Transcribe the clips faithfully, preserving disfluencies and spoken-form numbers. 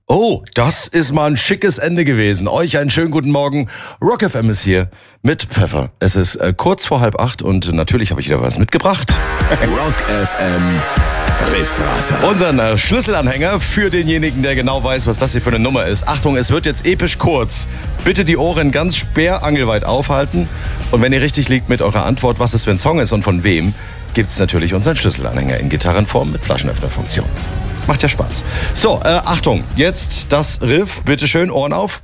Oh, das ist mal ein schickes Ende gewesen. Euch einen schönen guten Morgen. Rock F M ist hier mit Pfeffer. Es ist äh, kurz vor halb acht und natürlich habe ich wieder was mitgebracht. Rock F M Refrater. Unseren äh, Schlüsselanhänger für denjenigen, der genau weiß, was das hier für eine Nummer ist. Achtung, es wird jetzt episch kurz. Bitte die Ohren ganz sperrangelweit aufhalten. Und wenn ihr richtig liegt mit eurer Antwort, was es für ein Song ist und von wem, gibt's natürlich unseren Schlüsselanhänger in Gitarrenform mit Flaschenöffnerfunktion. Macht ja Spaß. So, äh, Achtung, jetzt das Riff. Bitte schön, Ohren auf.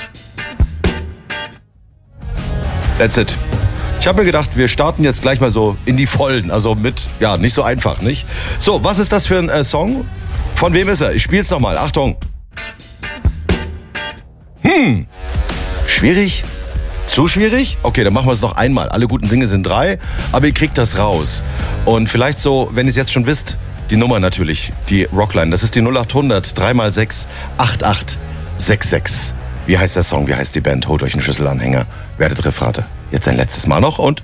That's it. Ich habe mir gedacht, wir starten jetzt gleich mal so in die Vollen. Also mit, ja, nicht so einfach, nicht? So, was ist das für ein äh, Song? Von wem ist er? Ich spiel's nochmal. Achtung. Hm. Schwierig? Zu schwierig? Okay, dann machen wir es noch einmal. Alle guten Dinge sind drei, aber ihr kriegt das raus. Und vielleicht so, wenn ihr es jetzt schon wisst, die Nummer natürlich, die Rockline, das ist die null acht hundert drei mal sechs acht acht sechs sechs. Wie heißt der Song, wie heißt die Band? Holt euch einen Schlüsselanhänger, werdet Refrater. Jetzt ein letztes Mal noch und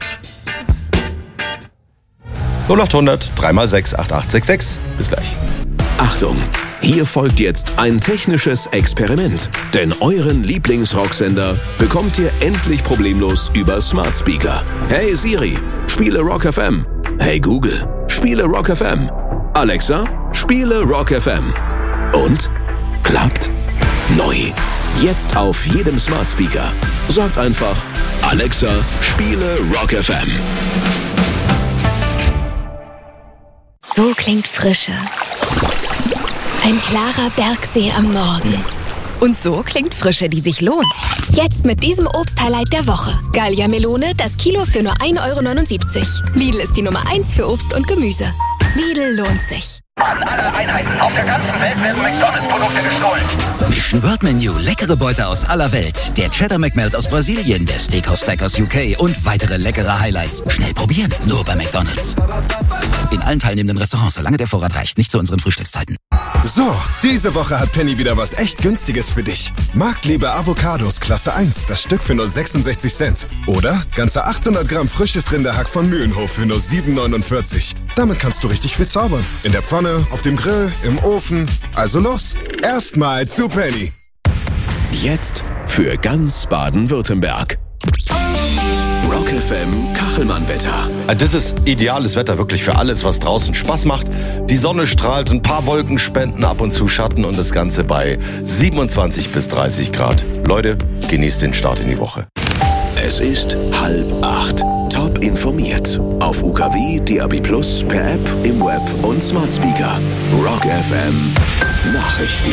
null acht hundert drei mal sechs acht acht sechs sechs. Bis gleich. Achtung, hier folgt jetzt ein technisches Experiment. Denn euren Lieblingsrocksender bekommt ihr endlich problemlos über Smart Speaker. Hey Siri, spiele Rock F M. Hey Google, spiele Rock F M. Alexa, spiele Rock F M. Und? Klappt? Neu. Jetzt auf jedem Smart Speaker. Sagt einfach, Alexa, spiele Rock F M. So klingt Frische. Ein klarer Bergsee am Morgen. Und so klingt Frische, die sich lohnt. Jetzt mit diesem Obst-Highlight der Woche. Gallia Melone, das Kilo für nur ein Euro neunundsiebzig. Lidl ist die Nummer eins für Obst und Gemüse. Lidl lohnt sich. An alle Einheiten auf der ganzen Welt werden McDonalds-Produkte gestohlen. Mission World Menu, leckere Beute aus aller Welt. Der Cheddar McMelt aus Brasilien, der Steakhouse Stack aus U K und weitere leckere Highlights. Schnell probieren, nur bei McDonalds. In allen teilnehmenden Restaurants, solange der Vorrat reicht, nicht zu unseren Frühstückszeiten. So, diese Woche hat Penny wieder was echt Günstiges für dich. Marktliebe Avocados Klasse eins, das Stück für nur sechsundsechzig Cent. Oder ganze achthundert Gramm frisches Rinderhack von Mühlenhof für nur sieben neunundvierzig. Damit kannst du richtig viel zaubern. In der Pfanne, auf dem Grill, im Ofen. Also los, erstmal zu Penny. Jetzt für ganz Baden-Württemberg. Rock F M Kachelmann-Wetter. Das ist ideales Wetter wirklich für alles, was draußen Spaß macht. Die Sonne strahlt, ein paar Wolken spenden ab und zu Schatten und das Ganze bei siebenundzwanzig bis dreißig Grad. Leute, genießt den Start in die Woche. Es ist halb acht. Top informiert. Auf U K W, D A B plus, per App, im Web und Smart Speaker. Rock F M Nachrichten.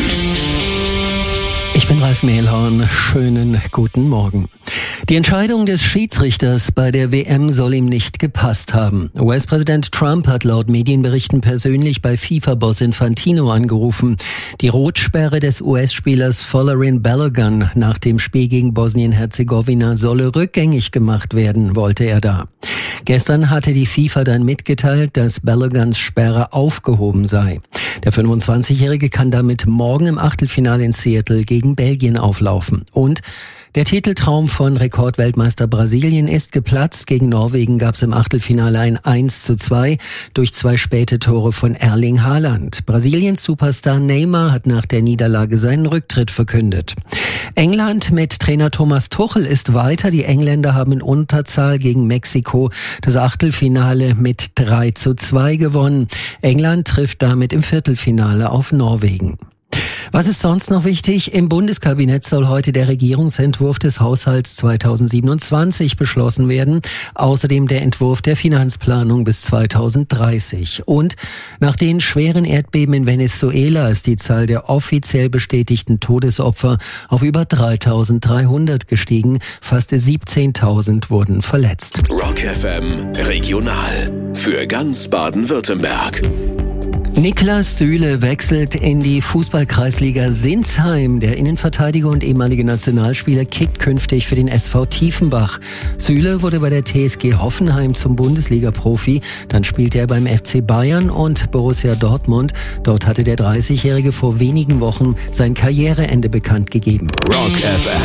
Ich bin Ralf Mehlhorn. Schönen guten Morgen. Die Entscheidung des Schiedsrichters bei der W M soll ihm nicht gepasst haben. U S-Präsident Trump hat laut Medienberichten persönlich bei FIFA-Boss Infantino angerufen. Die Rotsperre des U S-Spielers Folarin Balogun nach dem Spiel gegen Bosnien-Herzegowina solle rückgängig gemacht werden, wollte er da. Gestern hatte die FIFA dann mitgeteilt, dass Baloguns Sperre aufgehoben sei. Der fünfundzwanzigjährige kann damit morgen im Achtelfinale in Seattle gegen Belgien auflaufen. Und der Titeltraum von Rekordweltmeister Brasilien ist geplatzt. Gegen Norwegen gab es im Achtelfinale ein eins zu zwei durch zwei späte Tore von Erling Haaland. Brasiliens Superstar Neymar hat nach der Niederlage seinen Rücktritt verkündet. England mit Trainer Thomas Tuchel ist weiter. Die Engländer haben in Unterzahl gegen Mexiko das Achtelfinale mit drei zu zwei gewonnen. England trifft damit im Viertelfinale auf Norwegen. Was ist sonst noch wichtig? Im Bundeskabinett soll heute der Regierungsentwurf des Haushalts zweitausendsiebenundzwanzig beschlossen werden. Außerdem der Entwurf der Finanzplanung bis zweitausenddreißig. Und nach den schweren Erdbeben in Venezuela ist die Zahl der offiziell bestätigten Todesopfer auf über dreitausenddreihundert gestiegen. Fast siebzehntausend wurden verletzt. Rock F M Regional. Für ganz Baden-Württemberg. Niklas Süle wechselt in die Fußball-Kreisliga Sinsheim. Der Innenverteidiger und ehemalige Nationalspieler kickt künftig für den S V Tiefenbach. Süle wurde bei der T S G Hoffenheim zum Bundesliga-Profi. Dann spielte er beim F C Bayern und Borussia Dortmund. Dort hatte der dreißigjährige vor wenigen Wochen sein Karriereende bekannt gegeben. Rock F M.